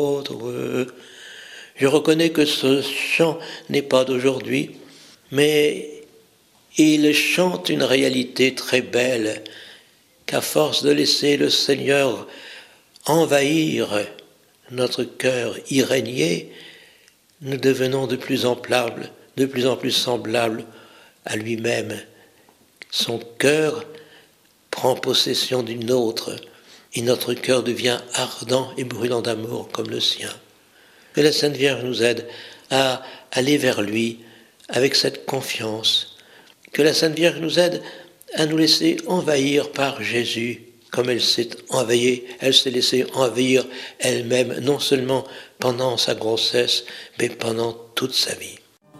Je reconnais que ce chant n'est pas d'aujourd'hui, mais il chante une réalité très belle, qu'à force de laisser le Seigneur envahir notre cœur, y régner, nous devenons de plus en plus semblables à lui-même. Son cœur prend possession du nôtre, et notre cœur devient ardent et brûlant d'amour comme le sien. Que la Sainte Vierge nous aide à aller vers lui avec cette confiance. Que la Sainte Vierge nous aide à nous laisser envahir par Jésus, comme elle s'est laissée envahir elle-même, non seulement pendant sa grossesse, mais pendant toute sa vie.